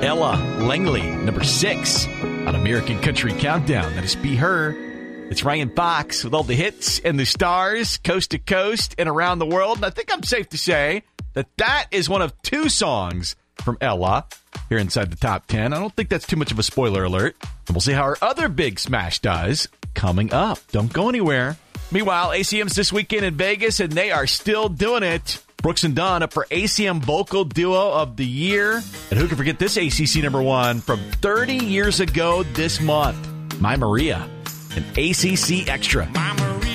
Ella Langley, number 6 on American Country Countdown. That is Be Her. It's Ryan Fox with all the hits and the stars, coast to coast and around the world. And I think I'm safe to say that that is one of 2 songs from Ella here inside the top 10. I don't think that's too much of a spoiler alert. And we'll see how our other big smash does coming up. Don't go anywhere. Meanwhile, ACM's this weekend in Vegas, and they are still doing it. Brooks and Dunn up for ACM Vocal Duo of the Year. And who can forget this ACC number 1 from 30 years ago this month? My Maria, an ACC Extra. My Maria.